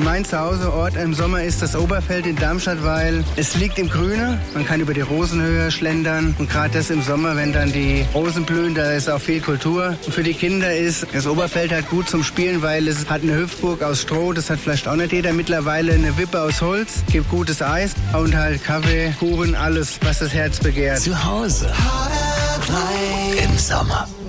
Mein Zuhauseort im Sommer ist das Oberfeld in Darmstadt, weil es liegt im Grüne. Man kann über die Rosenhöhe schlendern. Und gerade das im Sommer, wenn dann die Rosen blühen, da ist auch viel Kultur. Und für die Kinder ist das Oberfeld halt gut zum Spielen, weil es hat eine Hüpfburg aus Stroh. Das hat vielleicht auch nicht jeder. Mittlerweile eine Wippe aus Holz. Gibt gutes Eis und halt Kaffee, Kuchen, alles, was das Herz begehrt. Zu Hause im Sommer.